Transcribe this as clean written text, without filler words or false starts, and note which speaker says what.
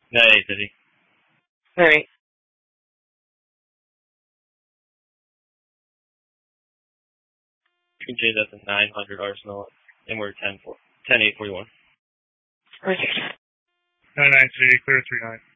Speaker 1: Hey, City.
Speaker 2: Alright.
Speaker 1: You can change that to 900 Arsenal, and we're 10-841.
Speaker 2: Okay.
Speaker 3: 993, clear 39.